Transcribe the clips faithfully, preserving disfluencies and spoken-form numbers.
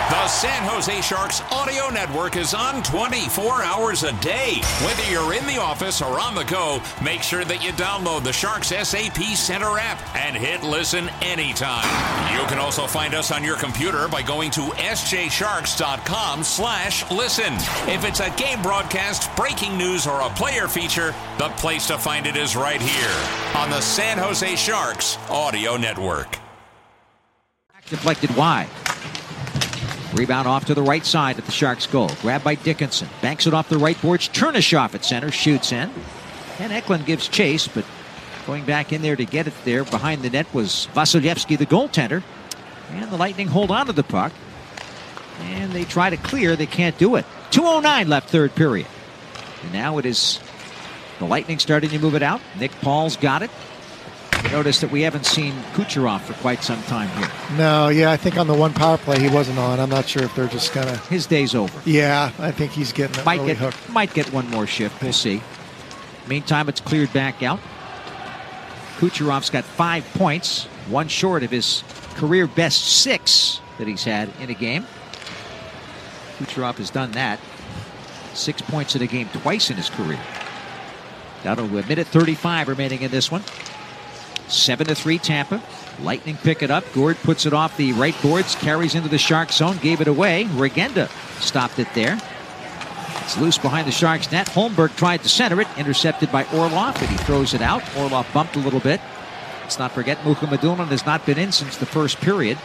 The San Jose Sharks audio network is on twenty-four hours a day. Whether you're in the office or on the go, make sure that you download the Sharks S A P Center app and hit listen anytime. You can also find us on your computer by going to s j sharks dot com slash listen. If it's a game broadcast, breaking news, or a player feature, the place to find it is right here on the San Jose Sharks audio network. Deflected wide. Rebound off to the right side at the Sharks' goal. Grabbed by Dickinson. Banks it off the right boards. Chernishoff at center. Shoots in. And Eklund gives chase, but going back in there to get it there behind the net was Vasilevsky, the goaltender. And the Lightning hold on to the puck. And they try to clear. They can't do it. two oh nine left third period. And now it is the Lightning starting to move it out. Nick Paul's got it. Notice that we haven't seen Kucherov for quite some time here. No, yeah, I think on the one power play he wasn't on. I'm not sure if they're just kind of... His day's over. Yeah, I think he's getting it might really get, hooked. Might get one more shift. We'll see. Meantime, it's cleared back out. Kucherov's got five points, one short of his career best six that he's had in a game. Kucherov has done that. Six points in a game twice in his career. Down to a minute thirty-five remaining in this one. seven to three Tampa. Lightning pick it up. Gourde puts it off the right boards, carries into the Sharks zone, gave it away. Regenda stopped it there. It's loose behind the Sharks net. Holmberg tried to center it, intercepted by Orlov, and he throws it out. Orlov bumped a little bit. Let's not forget Mukhamadullin has not been in since the first period.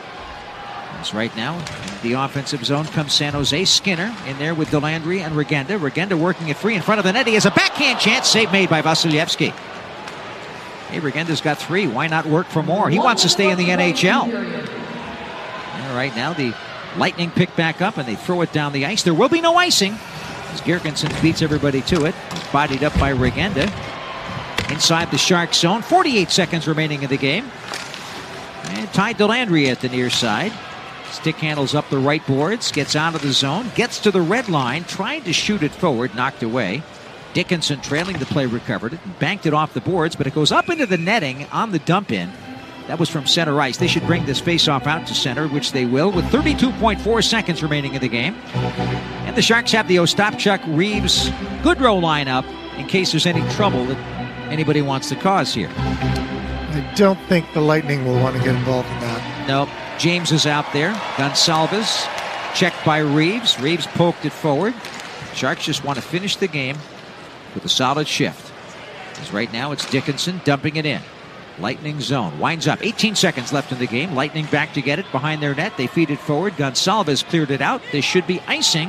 As right now, in the offensive zone comes San Jose. Skinner in there with Delandry and Regenda. Regenda working it free in front of the net. He has a backhand chance. Save made by Vasilevsky. Hey, Regenda's got three. Why not work for more? He wants to stay in the N H L. All right, now the Lightning pick back up and they throw it down the ice. There will be no icing as Girgensons beats everybody to it. He's bodied up by Regenda. Inside the Sharks zone. forty-eight seconds remaining in the game. And Ty Delandry at the near side. Stick handles up the right boards. Gets out of the zone. Gets to the red line. Tried to shoot it forward. Knocked away. Dickinson trailing the play recovered it and banked it off the boards, but it goes up into the netting on the dump in. That was from center ice. They should bring this faceoff out to center, which they will, with thirty-two point four seconds remaining in the game. And the Sharks have the Ostapchuk, Reeves, Goodrow lineup in case there's any trouble that anybody wants to cause here. I don't think the Lightning will want to get involved in that. No, James is out there. Gonsalves checked by Reeves. Reeves poked it forward. Sharks just want to finish the game with a solid shift. Because right now it's Dickinson dumping it in. Lightning zone. Winds up. eighteen seconds left in the game. Lightning back to get it behind their net. They feed it forward. Gonsalves cleared it out. This should be icing.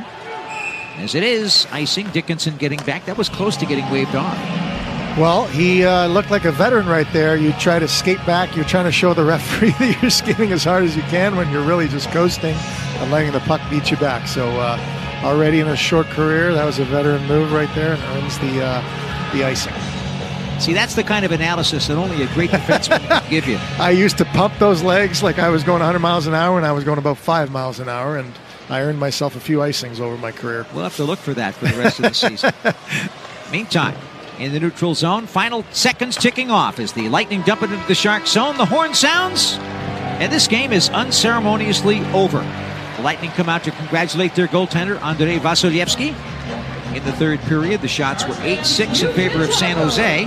As it is, icing. Dickinson getting back. That was close to getting waved off. Well, he uh, looked like a veteran right there. You try to skate back. You're trying to show the referee that you're skating as hard as you can when you're really just coasting and letting the puck beat you back. So, uh, already in a short career, that was a veteran move right there and earns the uh, the icing. See, that's the kind of analysis that only a great defenseman can give you. I used to pump those legs like I was going one hundred miles an hour, and I was going about five miles an hour, and I earned myself a few icings over my career. We'll have to look for that for the rest of the season. Meantime, in the neutral zone, final seconds ticking off as the Lightning dump it into the Shark zone. The horn sounds, and this game is unceremoniously over. The Lightning come out to congratulate their goaltender, Andrei Vasilevsky. In the third period, the shots were eight six in favor of San Jose.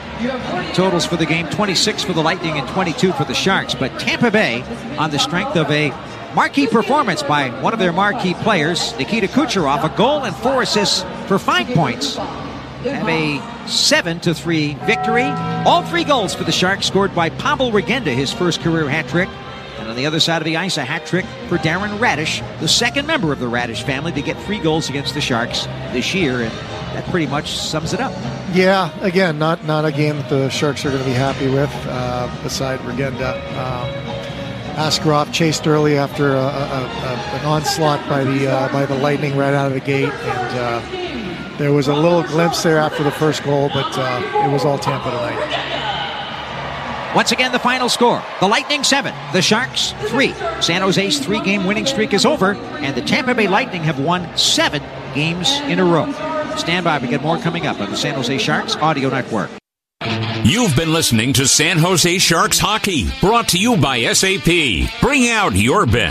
Totals for the game, twenty-six for the Lightning and twenty-two for the Sharks. But Tampa Bay, on the strength of a marquee performance by one of their marquee players, Nikita Kucherov, a goal and four assists for five points, have a seven to three victory. All three goals for the Sharks scored by Pavel Regenda, his first career hat trick. And on the other side of the ice, a hat trick for Darren Radish, the second member of the Radish family to get three goals against the Sharks this year. And that pretty much sums it up. Yeah, again, not not a game that the Sharks are going to be happy with, uh, beside Regenda. Um, Askarov chased early after a, a, a, an onslaught by the uh, by the Lightning right out of the gate. And uh, there was a little glimpse there after the first goal, but uh, it was all Tampa tonight. Once again, the final score. The Lightning seven, the Sharks three. San Jose's three-game winning streak is over, and the Tampa Bay Lightning have won seven games in a row. Stand by, we get more coming up on the San Jose Sharks Audio Network. You've been listening to San Jose Sharks Hockey, brought to you by S A P. Bring out your best.